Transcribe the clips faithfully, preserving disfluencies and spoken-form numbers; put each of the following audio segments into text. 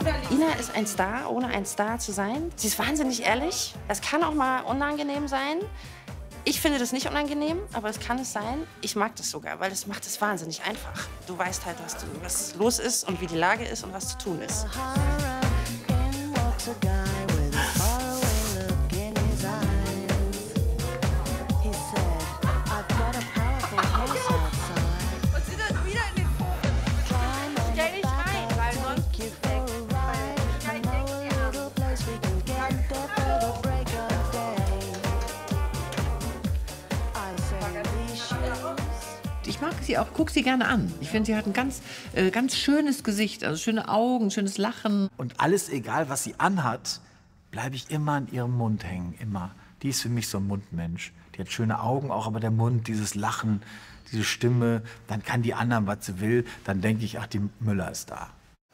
Ina ist ein Star, ohne ein Star zu sein. Sie ist wahnsinnig ehrlich. Es kann auch mal unangenehm sein. Ich finde das nicht unangenehm, aber es kann es sein. Ich mag das sogar, weil das macht es wahnsinnig einfach. Du weißt halt, was, du, was los ist und wie die Lage ist und was zu tun ist. Ich mag sie auch, guck sie gerne an. Ich finde, sie hat ein ganz, äh, ganz schönes Gesicht, also schöne Augen, schönes Lachen. Und alles, egal was sie anhat, bleibe ich immer an ihrem Mund hängen, immer. Die ist für mich so ein Mundmensch. Die hat schöne Augen auch, aber der Mund, dieses Lachen, diese Stimme, dann kann die anderen, was sie will, dann denke ich, ach, die Müller ist da.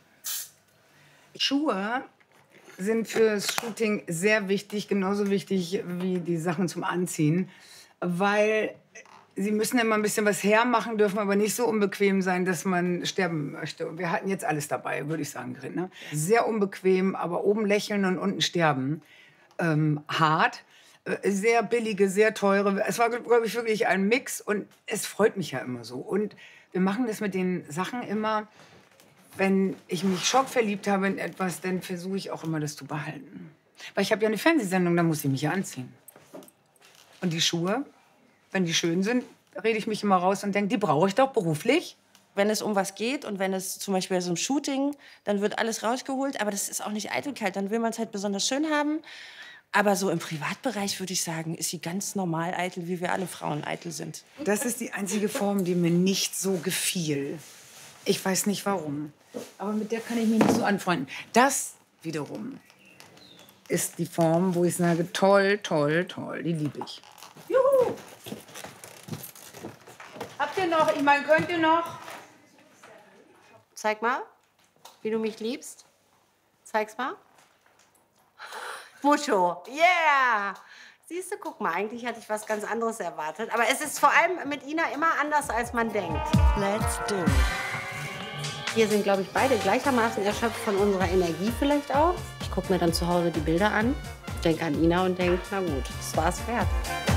Schuhe sind fürs Shooting sehr wichtig, genauso wichtig wie die Sachen zum Anziehen, weil sie müssen immer ein bisschen was hermachen, dürfen aber nicht so unbequem sein, dass man sterben möchte. Und wir hatten jetzt alles dabei, würde ich sagen, Grit, ne? Sehr unbequem, aber oben lächeln und unten sterben. Ähm, hart, äh, sehr billige, sehr teure. Es war, glaube ich, wirklich ein Mix und es freut mich ja immer so. Und wir machen das mit den Sachen immer, wenn ich mich schockverliebt habe in etwas, dann versuche ich auch immer, das zu behalten. Weil ich habe ja eine Fernsehsendung, da muss ich mich ja anziehen. Und die Schuhe, wenn die schön sind, rede ich mich immer raus und denke, die brauche ich doch beruflich. Wenn es um was geht und wenn es zum Beispiel so ein Shooting, dann wird alles rausgeholt. Aber das ist auch nicht Eitelkeit, dann will man es halt besonders schön haben. Aber so im Privatbereich würde ich sagen, ist sie ganz normal eitel, wie wir alle Frauen eitel sind. Das ist die einzige Form, die mir nicht so gefiel. Ich weiß nicht warum. Aber mit der kann ich mich nicht so anfreunden. Das wiederum ist die Form, wo ich sage, toll, toll, toll, die liebe ich. Juhu! Habt ihr noch? Ich meine, könnt ihr noch? Zeig mal, wie du mich liebst. Zeig's mal. Mucho. Yeah! Siehst du, guck mal, eigentlich hatte ich was ganz anderes erwartet. Aber es ist vor allem mit Ina immer anders, als man denkt. Let's do it. Wir sind, glaube ich, beide gleichermaßen erschöpft von unserer Energie vielleicht auch. Ich gucke mir dann zu Hause die Bilder an, denke an Ina und denke, na gut, das war's wert.